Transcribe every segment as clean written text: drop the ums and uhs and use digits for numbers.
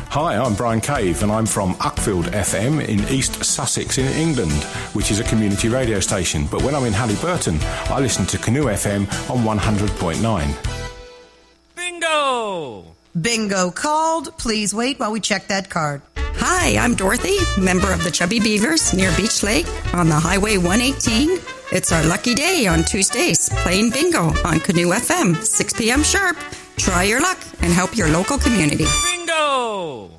Hi, I'm Brian Cave and I'm from Uckfield FM in East Sussex in England, which is a community radio station. But when I'm in Halliburton, I listen to Canoe FM on 100.9. Bingo! Bingo called. Please wait while we check that card. Hi, I'm Dorothy, member of the Chubby Beavers near Beach Lake on the Highway 118. It's our lucky day on Tuesdays, playing bingo on Canoe FM, 6 p.m. sharp. Try your luck and help your local community. Bingo!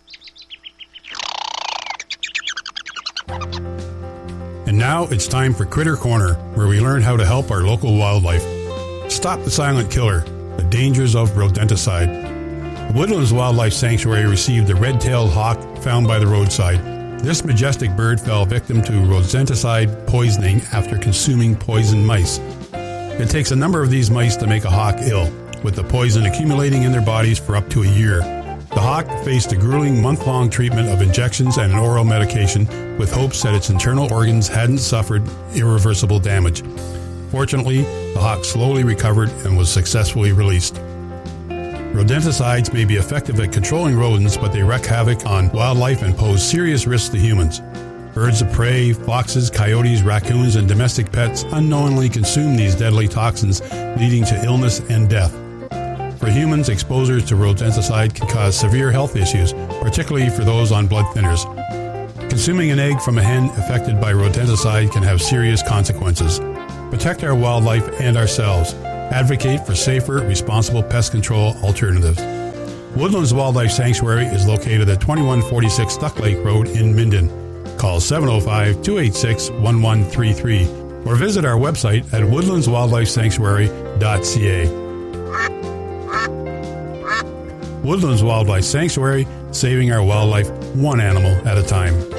And now it's time for Critter Corner, where we learn how to help our local wildlife. Stop the silent killer, the dangers of rodenticide. The Woodlands Wildlife Sanctuary received a red-tailed hawk found by the roadside. This majestic bird fell victim to rodenticide poisoning after consuming poisoned mice. It takes a number of these mice to make a hawk ill, with the poison accumulating in their bodies for up to a year. The hawk faced a grueling month-long treatment of injections and an oral medication with hopes that its internal organs hadn't suffered irreversible damage. Fortunately, the hawk slowly recovered and was successfully released. Rodenticides may be effective at controlling rodents, but they wreak havoc on wildlife and pose serious risks to humans. Birds of prey, foxes, coyotes, raccoons, and domestic pets unknowingly consume these deadly toxins, leading to illness and death. For humans, exposure to rodenticide can cause severe health issues, particularly for those on blood thinners. Consuming an egg from a hen affected by rodenticide can have serious consequences. Protect our wildlife and ourselves. Advocate for safer, responsible pest control alternatives. Woodlands Wildlife Sanctuary is located at 2146 Duck Lake Road in Minden. Call 705-286-1133 or visit our website at woodlandswildlifesanctuary.ca. Woodlands Wildlife Sanctuary, saving our wildlife one animal at a time.